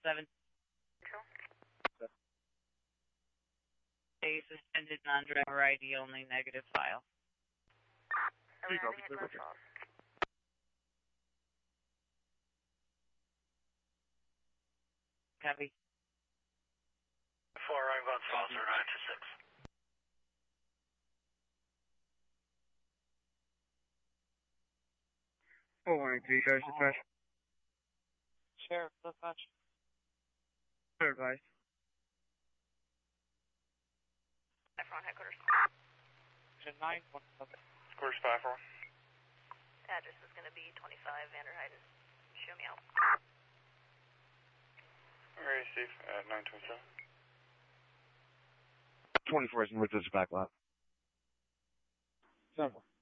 7. A suspended non-driver ID only negative file. Copy. 4 arrive on Falls, 926. Oh, 183, Sheriff's Dispatch. Sheriff, Dispatch. Sir, advice. Front headquarters. 917. Course 5-4. Address is going to be 25 Vanderheiden. Show me out. Alright, Steve, at 927. 24 is in with this back lot. 7.